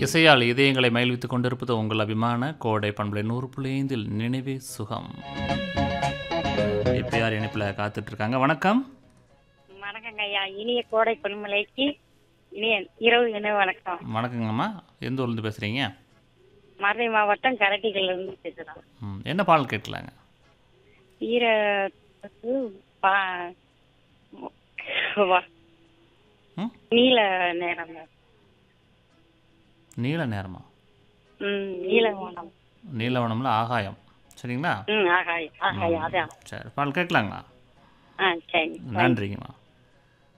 இசையால் இதயங்களை மகிழ்வித்துக் கொண்டிருப்பது உங்கள் அபிமான கோடை பண்பலை 100.5 நினைவே சுகம். இப்போ யார் இணைப்பில் காத்துட்டு இருக்காங்க? வணக்கம். வணக்கங்க ஐயா. இனிய கோடை பொன்மலைக்கு இனிய இரவு இணைய வணக்கம். வணக்கங்கம்மா. எந்த ஊர்லேருந்து பேசுகிறீங்க? மதுரை மாவட்டம் கரட்டிகள்ல இருந்து பேசுறோம். என்ன பாடல் கேட்கலாங்க? ஈர நீல நேரம். நீல நேரமா? நீலவனம். நீலவனம்ல ஆகாயம். சரிங்களா? ஆகாயம் அதான். சரி, பாடல் கேட்கலாங்களா? சரி. நன்றிங்கம்மா.